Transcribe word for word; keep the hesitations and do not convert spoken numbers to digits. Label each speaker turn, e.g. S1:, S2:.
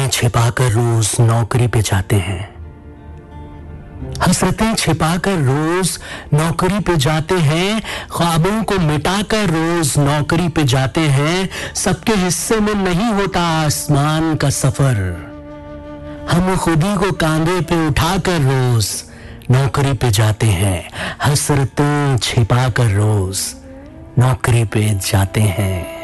S1: छिपाकर रोज नौकरी पे जाते हैं। हसरतें छिपाकर रोज नौकरी पे जाते हैं, ख्वाबों को मिटाकर रोज नौकरी पे जाते हैं। सबके हिस्से में नहीं होता आसमान का सफर, हम खुद ही को कांधे पे उठाकर रोज नौकरी पे जाते हैं। हसरतें छिपाकर रोज नौकरी पे जाते हैं।